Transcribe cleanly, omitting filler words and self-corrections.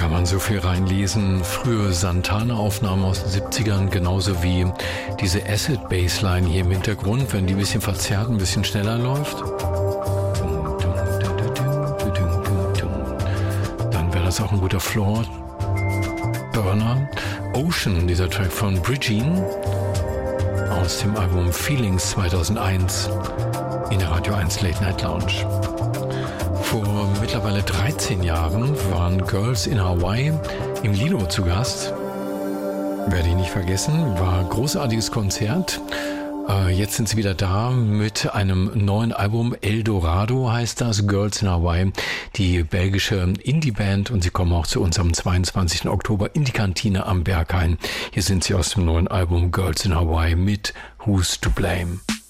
kann man so viel reinlesen. Frühe Santana-Aufnahmen aus den 70ern, genauso wie diese Acid-Bassline hier im Hintergrund, wenn die ein bisschen verzerrt, ein bisschen schneller läuft. Dann wäre das auch ein guter Floor-Burner. Ocean, dieser Track von Bridgine aus dem Album Feelings 2001 in der Radio 1 Late Night Lounge. Vor mittlerweile 13 Jahren waren Girls in Hawaii im Lido zu Gast. Werde ich nicht vergessen, war ein großartiges Konzert. Jetzt sind sie wieder da mit einem neuen Album. Eldorado heißt das, Girls in Hawaii, die belgische Indie-Band, und sie kommen auch zu uns am 22. Oktober in die Kantine am Berghain. Hier sind sie aus dem neuen Album Girls in Hawaii mit Who's to Blame.